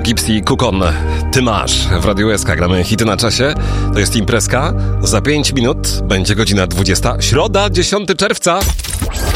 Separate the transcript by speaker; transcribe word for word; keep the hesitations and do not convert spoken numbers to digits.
Speaker 1: Gipsy i Kukon. Ty masz. W Radiu S K gramy hity na czasie. To jest imprezka. Za pięć minut będzie godzina dwudziesta. Środa, dziesiątego czerwca.